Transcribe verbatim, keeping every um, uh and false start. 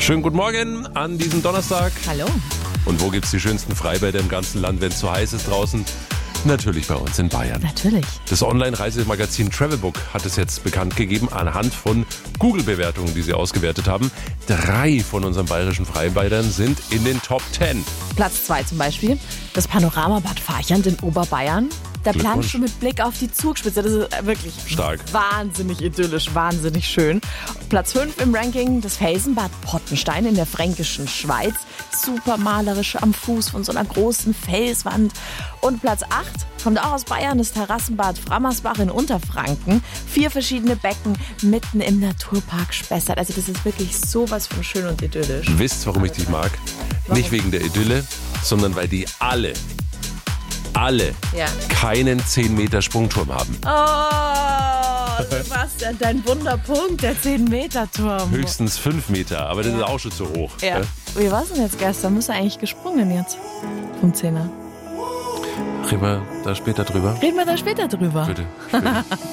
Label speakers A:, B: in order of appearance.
A: Schönen guten Morgen an diesem Donnerstag.
B: Hallo.
A: Und wo gibt's die schönsten Freibäder im ganzen Land, wenn es zu heiß ist draußen? Natürlich bei uns in Bayern.
B: Natürlich.
A: Das Online-Reisemagazin Travelbook hat es jetzt bekannt gegeben anhand von Google-Bewertungen, die sie ausgewertet haben. Drei von unseren bayerischen Freibädern sind in den Top Ten.
B: Platz zwei zum Beispiel, das Panoramabad Farchand in Oberbayern. Da planst du mit Blick auf die Zugspitze. Das ist wirklich
A: stark.
B: Wahnsinnig idyllisch, wahnsinnig schön. Platz fünf im Ranking, das Felsenbad Pottenstein in der fränkischen Schweiz. Super malerisch am Fuß von so einer großen Felswand. Und Platz acht kommt auch aus Bayern, das Terrassenbad Frammersbach in Unterfranken. Vier verschiedene Becken mitten im Naturpark Spessart. Also das ist wirklich sowas von schön und idyllisch.
A: Wisst, warum ich dich mag?
B: Warum?
A: Nicht wegen der Idylle, sondern weil die alle alle
B: Ja.
A: keinen zehn Meter Sprungturm haben.
B: Oh, Sebastian, dein Wunderpunkt, der zehn Meter Turm.
A: Höchstens fünf Meter, aber das
B: Ja.
A: ist auch schon zu hoch.
B: Ja.
A: Ja?
B: Wie war's denn jetzt gestern? Bist du eigentlich gesprungen jetzt? Vom Zehner.
A: Reden wir da später drüber?
B: Reden wir da später drüber.
A: Bitte. Bitte.